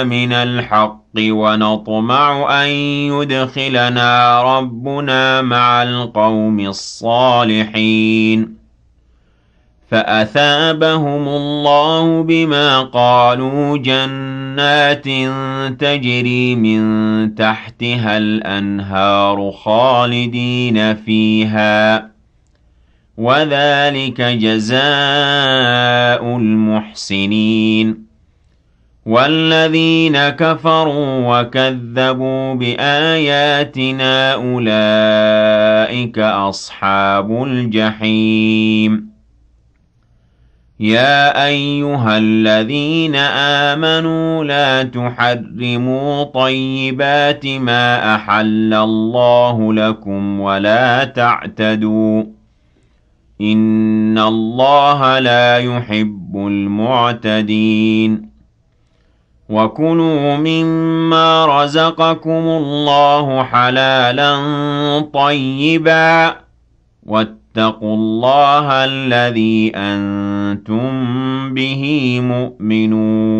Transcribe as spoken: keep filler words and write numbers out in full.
من الحق ونطمع أن يدخلنا ربنا مع القوم الصالحين فأثابهم الله بما قالوا جنات تجري من تحتها الأنهار خالدين فيها وذلك جزاء المحسنين والذين كفروا وكذبوا بآياتنا أولئك أصحاب الجحيم يا أيها الذين آمنوا لا تحرموا طيبات ما أحل الله لكم ولا تعتدوا إن الله لا يحب المعتدين وكلوا مما رزقكم الله حلالا طيبا واتقوا الله الذي أنتم به مؤمنون